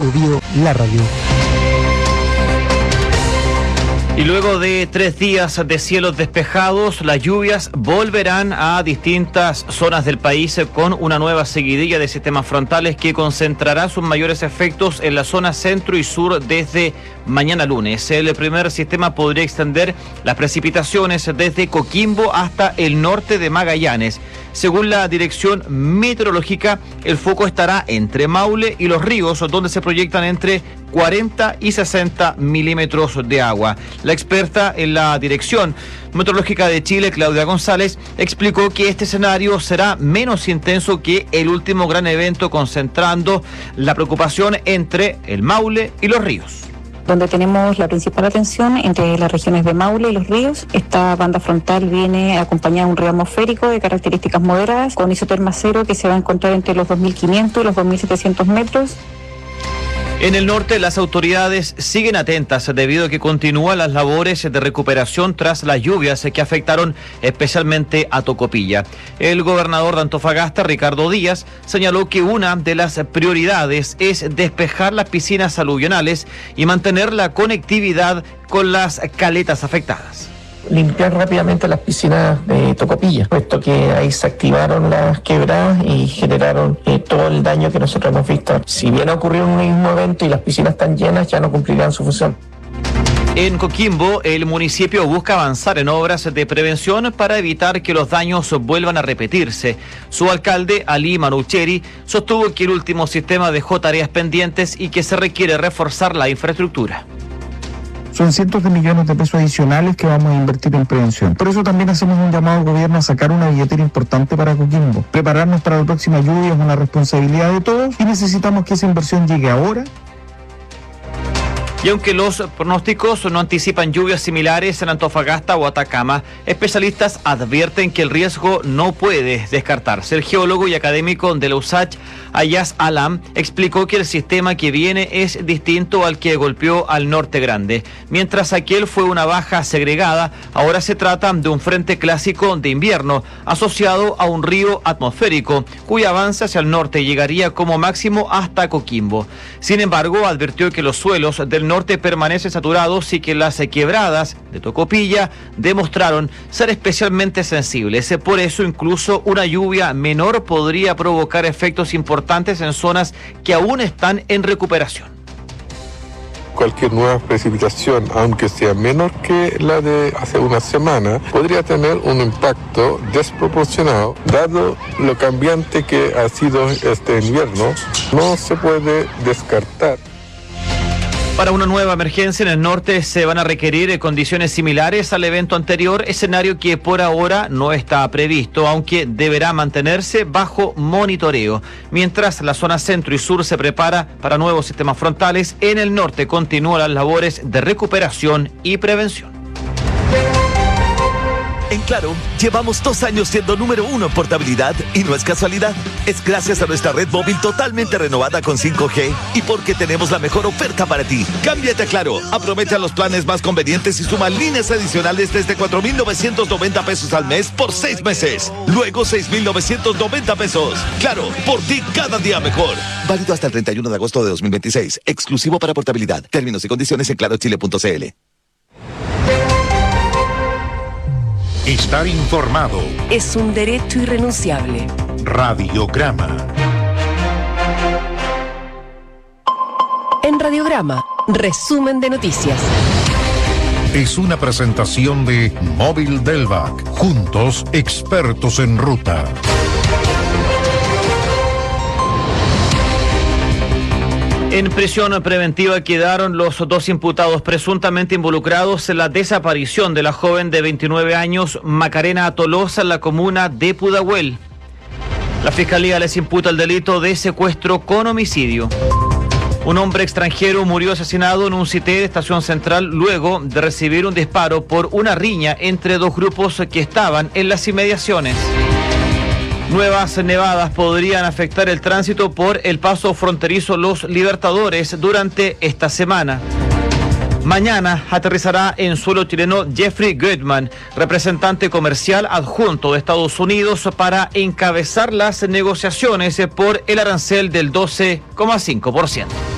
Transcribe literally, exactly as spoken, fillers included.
Biobío, la radio. Y luego de tres días de cielos despejados, las lluvias volverán a distintas zonas del país con una nueva seguidilla de sistemas frontales que concentrará sus mayores efectos en la zona centro y sur desde mañana lunes. El primer sistema podría extender las precipitaciones desde Coquimbo hasta el norte de Magallanes. Según la dirección meteorológica, el foco estará entre Maule y Los Ríos, donde se proyectan entre cuarenta y sesenta milímetros de agua. La experta en la Dirección Meteorológica de Chile, Claudia González, explicó que este escenario será menos intenso que el último gran evento, concentrando la preocupación entre el Maule y Los Ríos. Donde tenemos la principal atención entre las regiones de Maule y Los Ríos. Esta banda frontal viene acompañada de un río atmosférico de características moderadas, con isoterma cero que se va a encontrar entre los dos mil quinientos y los dos mil setecientos metros. En el norte, las autoridades siguen atentas debido a que continúan las labores de recuperación tras las lluvias que afectaron especialmente a Tocopilla. El gobernador de Antofagasta, Ricardo Díaz, señaló que una de las prioridades es despejar las piscinas aluvionales y mantener la conectividad con las caletas afectadas. Limpiar rápidamente las piscinas de Tocopilla, puesto que ahí se activaron las quebradas y generaron eh, todo el daño que nosotros hemos visto. Si bien ha ocurrido un mismo evento y las piscinas están llenas, ya no cumplirán su función. En Coquimbo, el municipio busca avanzar en obras de prevención para evitar que los daños vuelvan a repetirse. Su alcalde, Ali Manucheri, sostuvo que el último sistema dejó tareas pendientes y que se requiere reforzar la infraestructura. Son cientos de millones de pesos adicionales que vamos a invertir en prevención. Por eso también hacemos un llamado al gobierno a sacar una billetera importante para Coquimbo. Prepararnos para la próxima lluvia es una responsabilidad de todos y necesitamos que esa inversión llegue ahora. Y aunque los pronósticos no anticipan lluvias similares en Antofagasta o Atacama, especialistas advierten que el riesgo no puede descartarse. El geólogo y académico de la U S A C, Ayaz Alam, explicó que el sistema que viene es distinto al que golpeó al norte grande. Mientras aquel fue una baja segregada, ahora se trata de un frente clásico de invierno asociado a un río atmosférico, cuyo avance hacia el norte llegaría como máximo hasta Coquimbo. Sin embargo, advirtió que los suelos del norte permanecen saturados y que las quebradas de Tocopilla demostraron ser especialmente sensibles. Por eso, incluso una lluvia menor podría provocar efectos importantes en zonas que aún están en recuperación. Cualquier nueva precipitación, aunque sea menor que la de hace una semana, podría tener un impacto desproporcionado, dado lo cambiante que ha sido este invierno. No se puede descartar. Para una nueva emergencia en el norte se van a requerir condiciones similares al evento anterior, escenario que por ahora no está previsto, aunque deberá mantenerse bajo monitoreo. Mientras la zona centro y sur se prepara para nuevos sistemas frontales, en el norte continúan las labores de recuperación y prevención. En Claro, llevamos dos años siendo número uno en portabilidad y no es casualidad. Es gracias a nuestra red móvil totalmente renovada con cinco G y porque tenemos la mejor oferta para ti. Cámbiate a Claro, aprovecha los planes más convenientes y suma líneas adicionales desde cuatro mil novecientos noventa pesos al mes por seis meses. Luego seis mil novecientos noventa pesos. Claro, por ti cada día mejor. Válido hasta el treinta y uno de agosto de dos mil veintiséis. Exclusivo para portabilidad. Términos y condiciones en claro chile punto c l. Estar informado es un derecho irrenunciable. Radiograma. En Radiograma, resumen de noticias. Es una presentación de Móvil Delvac. Juntos, expertos en ruta. En prisión preventiva quedaron los dos imputados presuntamente involucrados en la desaparición de la joven de veintinueve años Macarena Tolosa en la comuna de Pudahuel. La Fiscalía les imputa el delito de secuestro con homicidio. Un hombre extranjero murió asesinado en un cité de Estación Central luego de recibir un disparo por una riña entre dos grupos que estaban en las inmediaciones. Nuevas nevadas podrían afectar el tránsito por el paso fronterizo Los Libertadores durante esta semana. Mañana aterrizará en suelo chileno Jeffrey Goodman, representante comercial adjunto de Estados Unidos, para encabezar las negociaciones por el arancel del doce coma cinco por ciento.